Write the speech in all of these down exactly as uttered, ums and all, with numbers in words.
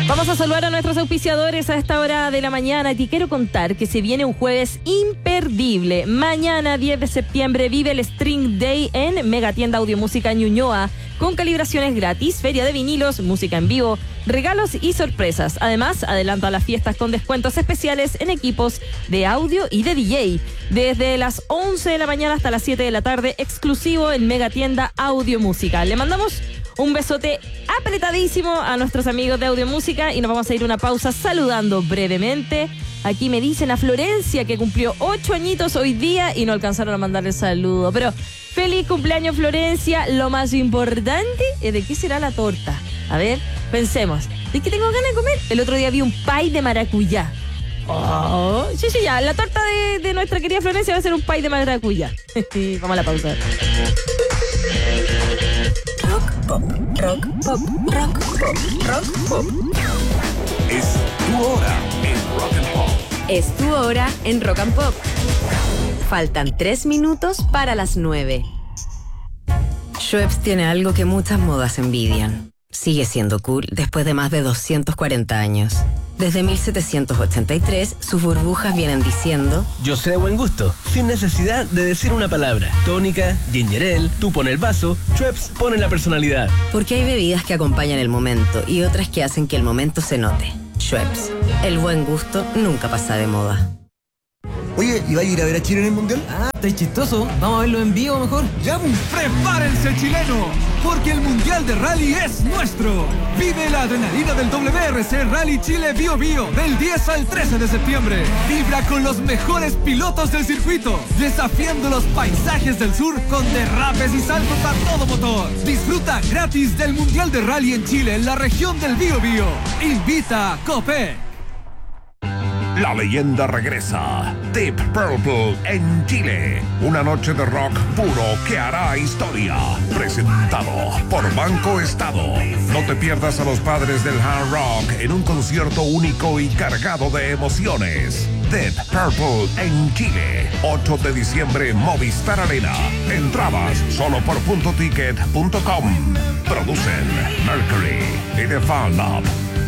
Vamos a saludar a nuestros auspiciadores a esta hora de la mañana. Y te quiero contar que se viene un jueves imperdible. Mañana, diez de septiembre, vive el String Day en Megatienda Audio Música Ñuñoa, con calibraciones gratis, feria de vinilos, música en vivo, regalos y sorpresas. Además, adelanta las fiestas con descuentos especiales en equipos de audio y de D J. Desde las once de la mañana hasta las siete de la tarde, exclusivo en Megatienda Audio Música. Le mandamos un besote apretadísimo a nuestros amigos de Audio Música y nos vamos a ir a una pausa saludando brevemente. Aquí me dicen a Florencia que cumplió ocho añitos hoy día y no alcanzaron a mandarle saludo. Pero feliz cumpleaños, Florencia. Lo más importante es de qué será la torta. A ver, pensemos. ¿De qué tengo ganas de comer? El otro día vi un pie de maracuyá. Oh, sí, sí, ya. La torta de, de nuestra querida Florencia va a ser un pie de maracuyá. Vamos a la pausa. Rock pop, rock pop, rock pop, rock pop. Es tu hora en Rock and Pop. Es tu hora en Rock and Pop. Faltan tres minutos para las nueve. Schweppes tiene algo que muchas modas envidian. Sigue siendo cool después de más de doscientos cuarenta años. Desde mil setecientos ochenta y tres, sus burbujas vienen diciendo: yo sé de buen gusto, sin necesidad de decir una palabra. Tónica, ginger ale, tú pon el vaso, Schweppes pone la personalidad. Porque hay bebidas que acompañan el momento y otras que hacen que el momento se note. Schweppes, el buen gusto nunca pasa de moda. Oye, ¿y va a ir a ver a Chile en el Mundial? Ah, está chistoso. Vamos a verlo en vivo mejor. ¡Ya, prepárense, chileno! Porque el Mundial de Rally es nuestro. Vive la adrenalina del W R C Rally Chile Bio Bio del diez al trece de septiembre. Vibra con los mejores pilotos del circuito, desafiando los paisajes del sur con derrapes y saltos a todo motor. Disfruta gratis del Mundial de Rally en Chile en la región del Bio Bio. Invita Copec. La leyenda regresa. Deep Purple en Chile. Una noche de rock puro que hará historia. Presentado por Banco Estado. No te pierdas a los padres del hard rock en un concierto único y cargado de emociones. Deep Purple en Chile. ocho de diciembre, Movistar Arena. Entradas solo por punto ticket punto com. Producen Mercury y The Fan Lab.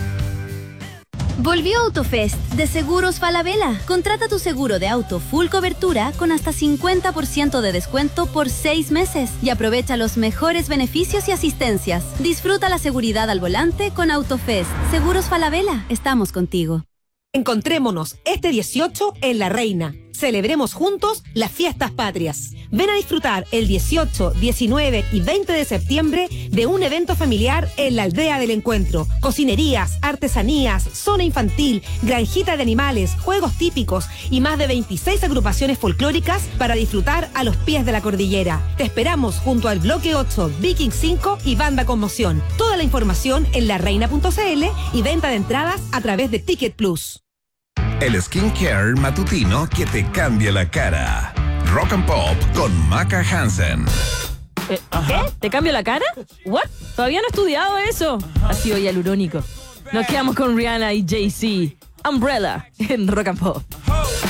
Volvió Autofest de Seguros Falabella. Contrata tu seguro de auto full cobertura con hasta cincuenta por ciento de descuento por seis meses y aprovecha los mejores beneficios y asistencias. Disfruta la seguridad al volante con Autofest. Seguros Falabella, estamos contigo. Encontrémonos este dieciocho en La Reina. Celebremos juntos las fiestas patrias. Ven a disfrutar el dieciocho, diecinueve y veinte de septiembre de un evento familiar en la Aldea del Encuentro. Cocinerías, artesanías, zona infantil, granjita de animales, juegos típicos y más de veintiséis agrupaciones folclóricas para disfrutar a los pies de la cordillera. Te esperamos junto al Bloque ocho, Viking cinco y Banda Conmoción. Toda la información en la reina punto c l y venta de entradas a través de Ticket Plus. El skincare matutino que te cambia la cara. Rock and Pop con Maca Hansen. Eh, ¿Qué? ¿Te cambio la cara? ¿What? Todavía no he estudiado eso. Así hoy alurónico. Nos quedamos con Rihanna y Jay-Z. Umbrella en Rock and Pop.